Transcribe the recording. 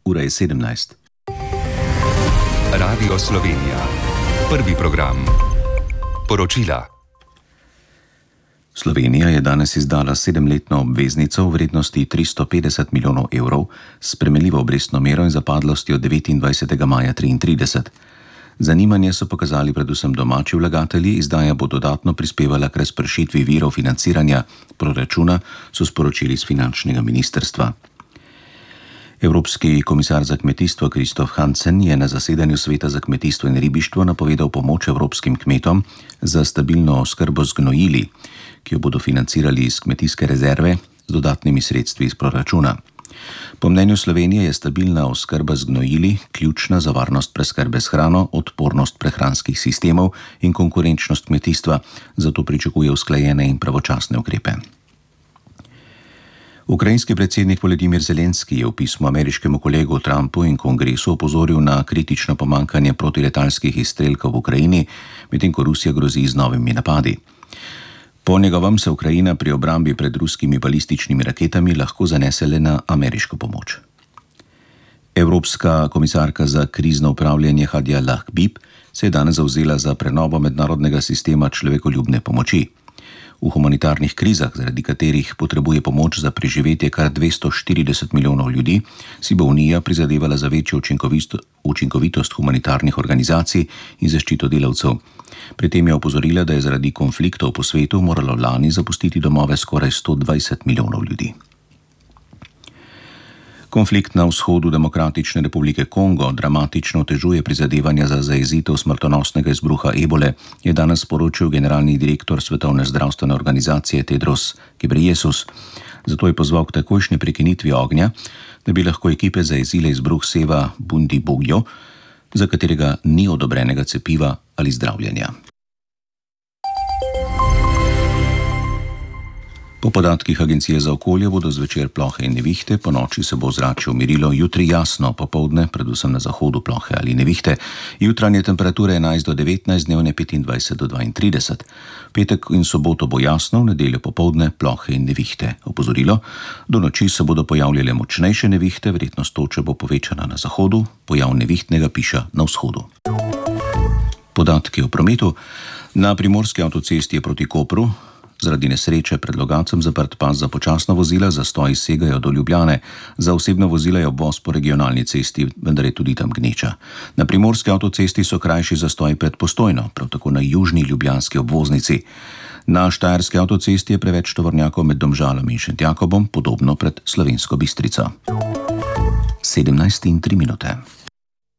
ura je 17. Radio Slovenija. Prvi program. Poročila. Slovenija je danes izdala 7-letno obveznico v vrednosti 350 milijonov evrov s spremenljivo obrestno mero in zapadlostjo 29. maja 2033. Zanimanje so pokazali predvsem domači vlagatelji, izdaja bo dodatno prispevala k razpršitvi virov financiranja proračuna, so sporočili z finančnega ministrstva. Evropski komisar za kmetijstvo Kristof Hansen je na zasedanju Sveta za kmetijstvo in ribištvo napovedal pomoč evropskim kmetom za stabilno oskrbo z gnojili, ki jo bodo financirali iz kmetijske rezerve z dodatnimi sredstvi iz proračuna. Po mnenju Slovenije je stabilna oskrba z gnojili ključna za varnost preskrbe s hrano, odpornost prehranskih sistemov in konkurenčnost kmetijstva, zato pričakuje usklajene in pravočasne ukrepe. Ukrajinski predsednik Volodymyr Zelenski je v pismu ameriškemu kolegu Trumpu in kongresu opozoril na kritično pomanjkanje protiletalskih izstrelkov v Ukrajini, medtem ko Rusija grozi z novimi napadi. Po njegovem se Ukrajina pri obrambi pred ruskimi balističnimi raketami lahko zanese le na ameriško pomoč. Evropska komisarka za krizno upravljanje Hadja Lahbib se je danes zavzela za prenovo mednarodnega sistema človekoljubne pomoči. V humanitarnih krizah, zaradi katerih potrebuje pomoč za preživetje kar 240 milijonov ljudi, si bo Unija prizadevala za večjo učinkovitost humanitarnih organizacij in zaščito delavcev. Pri tem je opozorila, da je zaradi konfliktov po svetu moralo lani zapustiti domove skoraj 120 milijonov ljudi. Konflikt na vzhodu Demokratične republike Kongo dramatično otežuje prizadevanja za zajezitev smrtonosnega izbruha ebole, je danes sporočil generalni direktor Svetovne zdravstvene organizacije Tedros Ghebreyesus. Zato je pozval k takojšnji prekinitvi ognja, da bi lahko ekipe zajezile izbruh seva Bundibugyo, za katerega ni odobrenega cepiva ali zdravljenja. Po podatkih Agencije za okolje bodo zvečer plohe in nevihte, po noči se bo ozračje umirilo, jutri jasno, popoldne, predvsem na zahodu plohe ali nevihte, jutranje temperature 11 do 19, dnevne 25 do 32. Petek in soboto bo jasno, v nedeljo popoldne plohe in nevihte. Opozorilo, do noči se bodo pojavljale močnejše nevihte, verjetnost toče bo povečana na zahodu, pojav nevihtnega piša na vzhodu. Podatki o prometu. Na primorski avtocesti je proti Kopru zaradi nesreče pred Logatcem zaprt pas za počasna vozila, zastoji segajo do Ljubljane. Za osebna vozila je obvoz po regionalni cesti, vendar je tudi tam gneča. Na primorski avtocesti so krajši zastoji pred Postojno, prav tako na južni ljubljanski obvoznici. Na štajerski avtocesti je preveč tovornjakov med Domžalami in Šentjakobom, podobno pred Slovensko Bistrico. 17:03.